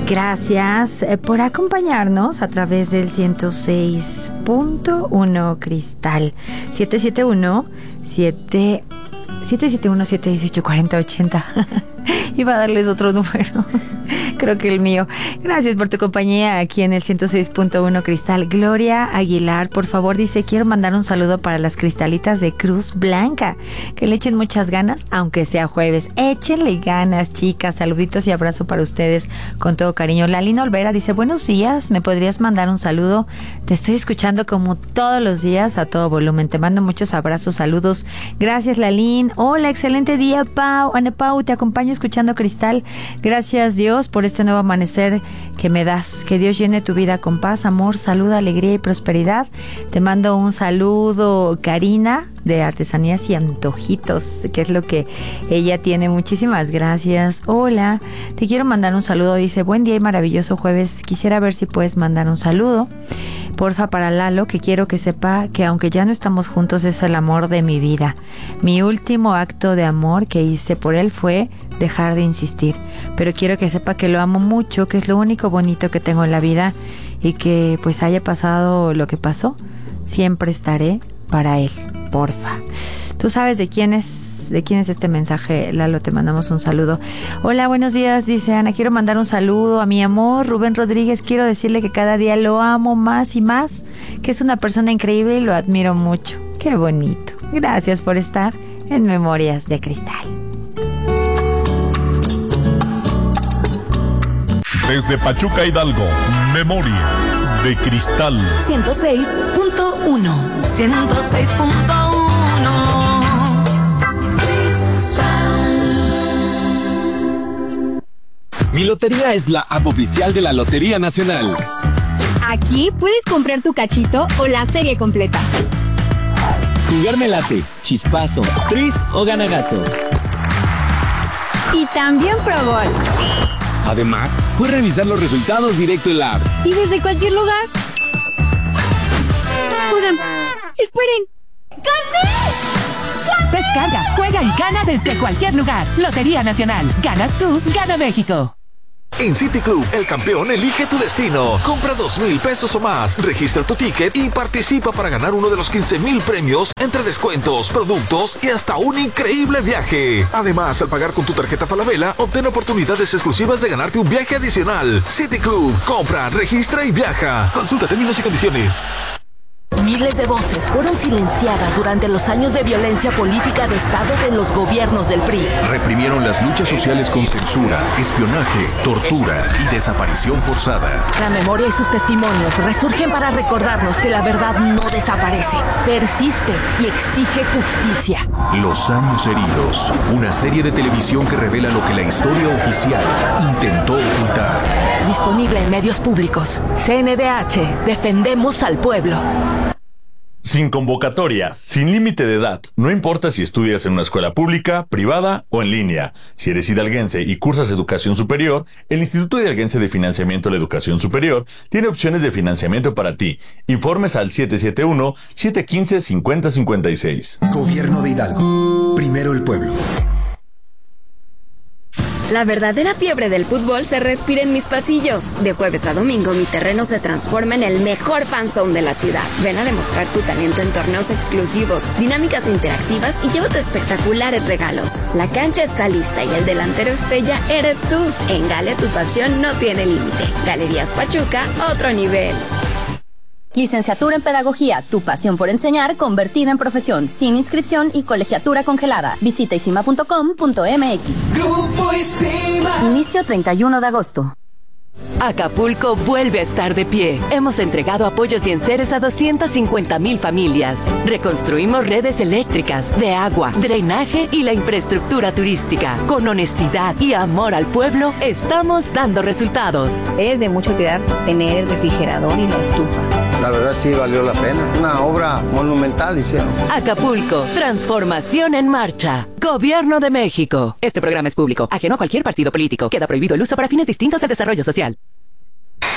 Gracias por acompañarnos a través del 106.1 Cristal 771-718-4080. Iba a darles otro número, creo que el mío. Gracias por tu compañía aquí en el 106.1 Cristal. Gloria Aguilar, por favor, dice: quiero mandar un saludo para las cristalitas de Cruz Blanca, que le echen muchas ganas, aunque sea jueves. Échenle ganas, chicas. Saluditos y abrazo para ustedes con todo cariño. Lalina Olvera dice: buenos días, ¿me podrías mandar un saludo? Te estoy escuchando como todos los días a todo volumen. Te mando muchos abrazos, saludos. Gracias, Lalín. Hola, excelente día, Pau. Ana Pau, te acompaño escuchando Cristal. Gracias, Dios, por este nuevo amanecer que me das. Que Dios llene tu vida con paz, amor, salud, alegría y prosperidad. Te mando un saludo, Karina, de Artesanías y Antojitos, que es lo que ella tiene. Muchísimas gracias. Hola, te quiero mandar un saludo. Dice: buen día y maravilloso jueves. Quisiera ver si puedes mandar un saludo, porfa, para Lalo, que quiero que sepa que aunque ya no estamos juntos, es el amor de mi vida. Mi último acto de amor que hice por él fue dejar de insistir, pero quiero que sepa que lo amo mucho, que es lo único bonito que tengo en la vida, y que pues haya pasado lo que pasó, siempre estaré para él, porfa. Tú sabes de quién es este mensaje, Lalo. Te mandamos un saludo. Hola, buenos días, dice Ana. Quiero mandar un saludo a mi amor Rubén Rodríguez. Quiero decirle que cada día lo amo más y más, que es una persona increíble y lo admiro mucho. Qué bonito. Gracias por estar en Memorias de Cristal. Desde Pachuca, Hidalgo, Memorias de Cristal. 106.1. 106.1. Mi Lotería es la app oficial de la Lotería Nacional. Aquí puedes comprar tu cachito o la serie completa. Jugar me late, chispazo, tris o gana gato. Y también Pro Bowl. Además, puedes revisar los resultados directo en la app. Y desde cualquier lugar. Oigan, esperen. ¡Gané! Descarga, juega y gana desde cualquier lugar. Lotería Nacional. Ganas tú, gana México. En City Club, el campeón elige tu destino. Compra 2,000 pesos o más, registra tu ticket y participa para ganar uno de los 15,000 premios entre descuentos, productos y hasta un increíble viaje. Además, al pagar con tu tarjeta Falabella, obtén oportunidades exclusivas de ganarte un viaje adicional. City Club, compra, registra y viaja. Consulta términos y condiciones. Miles de voces fueron silenciadas durante los años de violencia política de Estado de los gobiernos del PRI. Reprimieron las luchas sociales con censura, espionaje, tortura y desaparición forzada. La memoria y sus testimonios resurgen para recordarnos que la verdad no desaparece, persiste y exige justicia. Los años heridos, una serie de televisión que revela lo que la historia oficial intentó ocultar. Disponible en medios públicos. CNDH, defendemos al pueblo. Sin convocatoria, sin límite de edad, no importa si estudias en una escuela pública, privada o en línea. Si eres hidalguense y cursas educación superior, el Instituto Hidalguense de Financiamiento a la Educación Superior tiene opciones de financiamiento para ti. Informes al 771-715-5056. Gobierno de Hidalgo. Primero el pueblo. La verdadera fiebre del fútbol se respira en mis pasillos. De jueves a domingo, mi terreno se transforma en el mejor fanzone de la ciudad. Ven a demostrar tu talento en torneos exclusivos, dinámicas interactivas y llévate espectaculares regalos. La cancha está lista y el delantero estrella eres tú. En Gale, tu pasión no tiene límite. Galerías Pachuca, otro nivel. Licenciatura en Pedagogía, tu pasión por enseñar convertida en profesión, sin inscripción y colegiatura congelada. Visita isima.com.mx. Grupo Isima. Inicio 31 de agosto. Acapulco vuelve a estar de pie. Hemos entregado apoyos y enseres a 250,000 familias. Reconstruimos redes eléctricas, de agua, drenaje y la infraestructura turística. Con honestidad y amor al pueblo, estamos dando resultados. Es de mucho cuidar tener el refrigerador y la estufa. La verdad sí valió la pena. Una obra monumental hicieron. Acapulco, transformación en marcha. Gobierno de México. Este programa es público, ajeno a cualquier partido político. Queda prohibido el uso para fines distintos al desarrollo social.